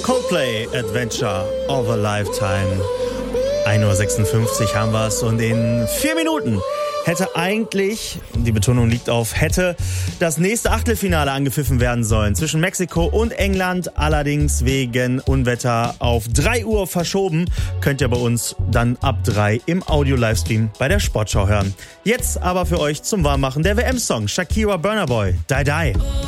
Coldplay Adventure of a Lifetime. 1:56 Uhr haben wir es und in 4 Minuten hätte eigentlich, die Betonung liegt auf hätte, das nächste Achtelfinale angepfiffen werden sollen zwischen Mexiko und England, allerdings wegen Unwetter auf 3 Uhr verschoben. Könnt ihr bei uns dann ab 3 im Audio-Livestream bei der Sportschau hören. Jetzt aber für euch zum Warmmachen der WM-Song Shakira Burna Boy, Die Die.